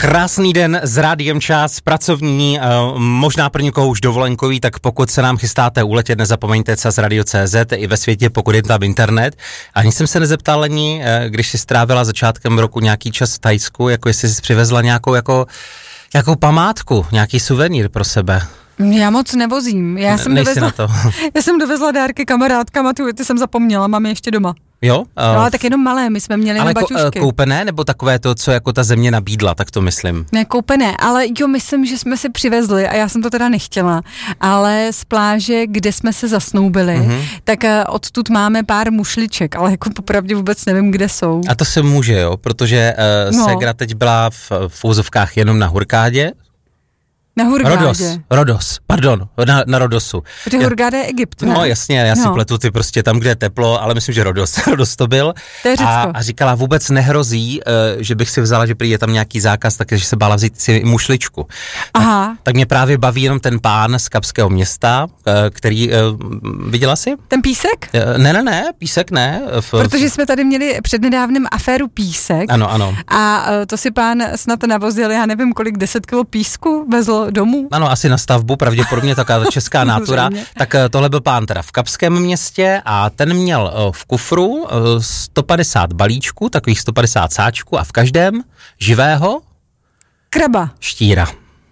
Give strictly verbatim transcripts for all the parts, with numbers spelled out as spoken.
Krásný den s Rádiem Čas, pracovní, možná pro někoho už dovolenkový, tak pokud se nám chystáte uletět, nezapomeňte Čas Radio tečka cé zet i ve světě, pokud je tam internet. Ani jsem se nezeptal, Lení, když jsi strávila začátkem roku nějaký čas v Thajsku, jako jestli jsi přivezla nějakou jako, nějakou památku, nějaký suvenýr pro sebe. Já moc nevozím. Já jsem, dovezla, na to. já jsem dovezla dárky kamarádkám a ty, ty jsem zapomněla, mám je ještě doma. Jo? Uh, no, ale tak jenom malé, my jsme měli ale na baťušky. Ale koupené, nebo takové to, co jako ta země nabídla, tak to myslím. Ne, koupené, ale jo, myslím, že jsme si přivezli a já jsem to teda nechtěla, ale z pláže, kde jsme se zasnoubili, mm-hmm. tak uh, odtud máme pár mušliček, ale jako popravdě vůbec nevím, kde jsou. A to se může, jo, protože uh, no. Segra teď byla v, v úzovkách jenom na Hurkádě. Na Hurgádě. Rodos, Rodos, pardon, na, na Rodosu. Protože Hurgáda je Egypt, ne? No jasně, já no. si pletu ty prostě tam, kde je teplo, ale myslím, že Rodos, Rodos to byl. To je Řecko. A, a říkala, vůbec nehrozí, uh, že bych si vzala, že prý je tam nějaký zákaz, takže se bála vzít si mušličku. Aha. Tak, tak mě právě baví jenom ten pán z Kapského města, uh, který, uh, viděla jsi? Ten Písek? Uh, ne, ne, ne, Písek ne. V, Protože jsme tady měli přednedávnem aféru Písek. Ano, ano. A uh, to si pán snad navozil, já nevím kolik, deset kilo písku vezl domů. Ano, asi na stavbu, pravděpodobně taková česká nátura. Tak tohle byl pán teda v Kapském městě a ten měl v kufru sto padesát balíčků, takových sto padesát sáčků a v každém živého kraba. Štíra.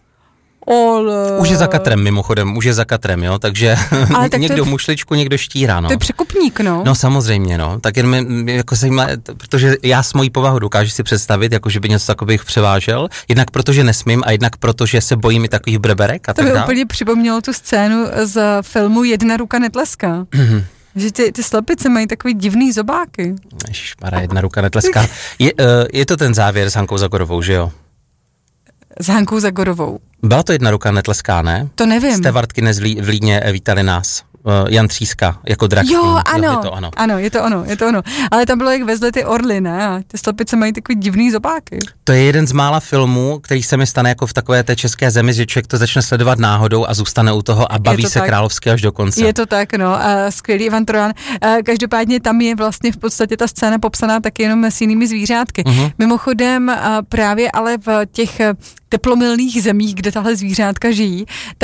Ole. Už je za katrem mimochodem, už je za katrem, jo, takže tak někdo je, mušličku, někdo štíra, no. To je překupník, no. No samozřejmě, no, tak jen mi, jako zajímá, protože já s mojí povahou dokážu si představit, jako že by něco takových převážel, jednak protože nesmím a jednak protože se bojím i takových breberek a to tak dále. To by úplně připomnělo tu scénu z filmu Jedna ruka netleská. Že ty, ty slepice mají takový divný zobáky. Ježišmarja, Jedna ruka netleská. Je, uh, je to ten závěr s Hankou Zagorovou, že jo? S Hankou Zagorovou. Byla to Jedna ruka netleská, ne? To nevím. Stevartky v Lídně vítali nás. Uh, Jan Tříska, jako drak. Jo, ano, jo, je to ono. ano, je to ono, je to ono. Ale tam bylo, jak vezli ty orly, ne? A ty slepice mají takový divný zobáky. To je jeden z mála filmů, který se mi stane jako v takové té české zemi, že člověk to začne sledovat náhodou a zůstane u toho a baví se tak královsky až do konce. Je to tak, no. A skvělý Ivan Trojan. A každopádně tam je vlastně v podstatě ta scéna popsaná taky jenom s jinými zvířátky. Uh-huh. Mimochodem právě ale v těch teplomilných zemích, kde tahle zvířátka žijí,